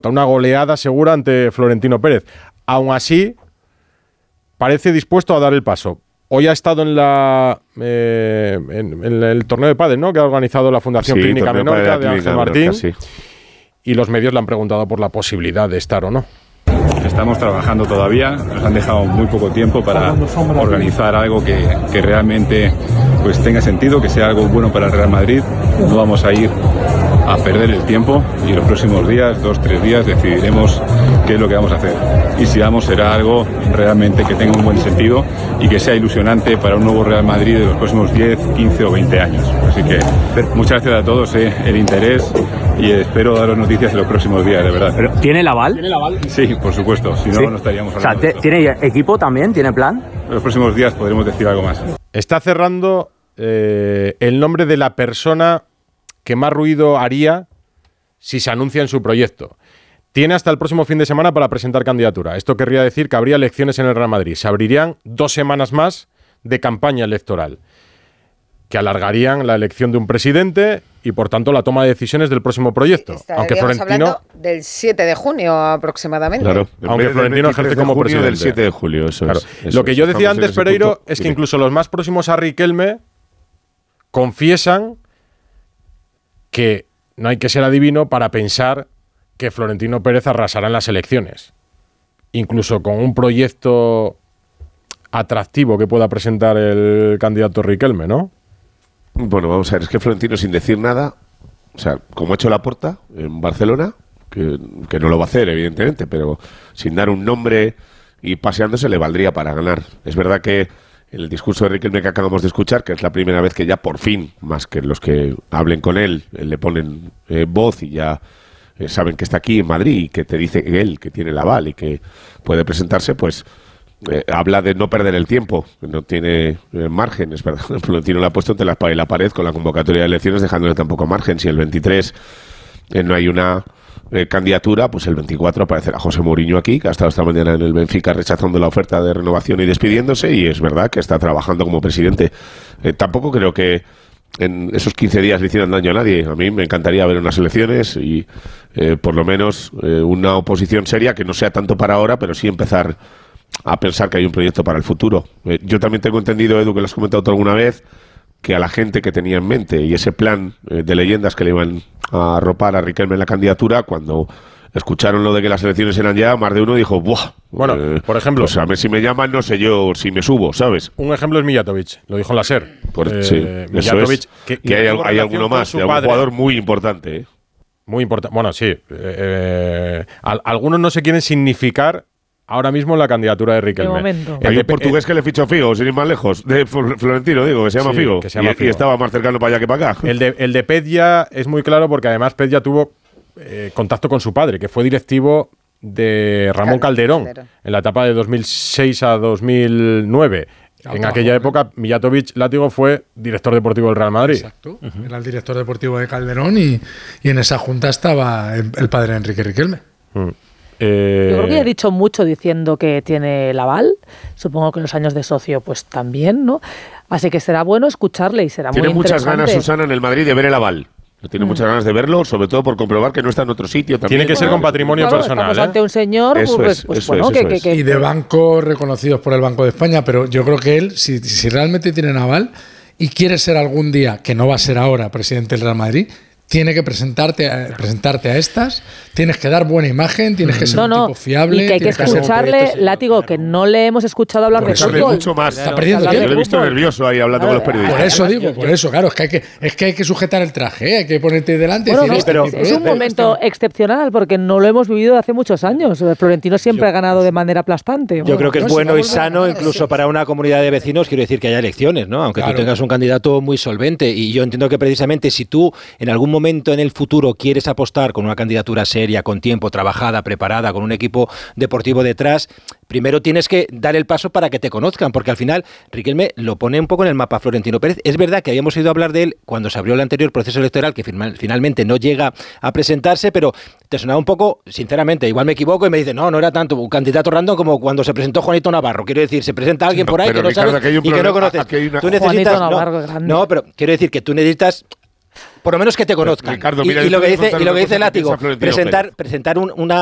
una goleada segura ante Florentino Pérez. Aún así, parece dispuesto a dar el paso. Hoy ha estado en el torneo de pádel, ¿no?, que ha organizado la Fundación Clínica Menorca de Ángel Martín. Sí. Y los medios le han preguntado por la posibilidad de estar o no. Estamos trabajando todavía, nos han dejado muy poco tiempo para organizar algo que realmente pues tenga sentido, que sea algo bueno para el Real Madrid. No vamos a ir a perder el tiempo y los próximos días, 2-3 días, decidiremos qué es lo que vamos a hacer. Y si vamos, será algo realmente que tenga un buen sentido y que sea ilusionante para un nuevo Real Madrid de los próximos 10, 15 o 20 años. Así que muchas gracias a todos el interés y espero daros noticias en los próximos días, de verdad. ¿Pero tiene el aval? Sí, por supuesto, si no, ¿sí? No estaríamos hablando. O sea, ¿tiene equipo también? ¿Tiene plan? En los próximos días podremos decir algo más. Está cerrando el nombre de la persona que más ruido haría si se anuncia en su proyecto. Tiene hasta el próximo fin de semana para presentar candidatura. Esto querría decir que habría elecciones en el Real Madrid. Se abrirían 2 semanas más de campaña electoral, que alargarían la elección de un presidente y, por tanto, la toma de decisiones del próximo proyecto. Aunque Florentino, hablando del 7 de junio aproximadamente. Claro, aunque Florentino ejerce como presidente. Del 7 de julio, eso claro. Es. Lo que yo decía antes, Pereiro, es que incluso los más próximos a Riquelme confiesan que no hay que ser adivino para pensar que Florentino Pérez arrasará en las elecciones. Incluso con un proyecto atractivo que pueda presentar el candidato Riquelme, ¿no? Bueno, vamos a ver, es que Florentino, sin decir nada, o sea, como ha hecho Laporta en Barcelona, que no lo va a hacer, evidentemente, pero sin dar un nombre y paseándose le valdría para ganar. Es verdad que el discurso de Riquelme que acabamos de escuchar, que es la primera vez que ya por fin, más que los que hablen con él, le ponen voz y ya saben que está aquí en Madrid y que te dice él que tiene el aval y que puede presentarse, pues habla de no perder el tiempo, no tiene margen, es verdad. Florentino le ha puesto entre la espada y la pared con la convocatoria de elecciones, dejándole tampoco margen. Si el 23 no hay una candidatura, pues el 24 aparecerá José Mourinho aquí, que ha estado esta mañana en el Benfica rechazando la oferta de renovación y despidiéndose, y es verdad que está trabajando como presidente. Tampoco creo que en esos 15 días le hicieran daño a nadie. A mí me encantaría ver unas elecciones y por lo menos una oposición seria, que no sea tanto para ahora, pero sí empezar a pensar que hay un proyecto para el futuro. Yo también tengo entendido, Edu, que lo has comentado tú alguna vez, que a la gente que tenía en mente y ese plan de leyendas que le iban a arropar a Riquelme en la candidatura, cuando escucharon lo de que las elecciones eran ya, más de uno dijo, ¡buah! Bueno, por ejemplo, pues a ver si me llaman, no sé yo si me subo, ¿sabes? Un ejemplo es Mijatovic, lo dijo en la SER. Sí, Mijatovic, que hay alguno más, un jugador muy importante. Muy importante, bueno, sí. Algunos no se quieren significar ahora mismo la candidatura de Riquelme. Hay un portugués que le fichó Figo, sin ir más lejos, de Florentino, digo, que se llama Figo. Y estaba más cercano para allá que para acá. El de Pedja es muy claro porque además Pedja tuvo contacto con su padre, que fue directivo de Ramón Calderón en la etapa de 2006 a 2009. En aquella época, Mijatovic Látigo fue director deportivo del Real Madrid. Exacto. Era el director deportivo de Calderón y en esa junta estaba el padre de Enrique Riquelme. Yo creo que ya he dicho mucho diciendo que tiene el aval. Supongo que en los años de socio pues también, ¿no? Así que será bueno escucharle y será muy interesante. Tiene muchas ganas, Susana, en el Madrid de ver el aval. Tiene muchas ganas de verlo, sobre todo por comprobar que no está en otro sitio. También. Tiene que ser con patrimonio personal. Ante un señor, y de bancos reconocidos por el Banco de España, pero yo creo que él, si realmente tiene aval y quiere ser algún día, que no va a ser ahora, presidente del Real Madrid, tiene que presentarte a estas, tienes que dar buena imagen, tienes que ser un tipo fiable. Y que hay que escucharle, Látigo, que no le hemos escuchado hablar de fútbol. Mucho más. Está perdiendo tiempo. Yo lo he visto nervioso ahí hablando con los periodistas. Por eso digo, claro, es que hay que sujetar el traje, hay que ponerte delante. Bueno, pero es un momento excepcional porque no lo hemos vivido hace muchos años. Florentino siempre ha ganado de manera aplastante. Yo creo que es bueno y sano, incluso para una comunidad de vecinos, quiero decir que haya elecciones, ¿no? Aunque tú tengas un candidato muy solvente. Y yo entiendo que precisamente si tú en algún momento en el futuro quieres apostar con una candidatura seria, con tiempo, trabajada, preparada, con un equipo deportivo detrás, primero tienes que dar el paso para que te conozcan, porque al final Riquelme lo pone un poco en el mapa Florentino Pérez. Es verdad que habíamos oído hablar de él cuando se abrió el anterior proceso electoral, que finalmente no llega a presentarse, pero te sonaba un poco, sinceramente, igual me equivoco y me dice, no era tanto un candidato random como cuando se presentó Juanito Navarro. Quiero decir, se presenta alguien por ahí que no sabe y que no conoces. Tú necesitas, no, pero quiero decir que tú necesitas por lo menos que te conozcan. Ricardo, y lo que dice Látigo, presentar una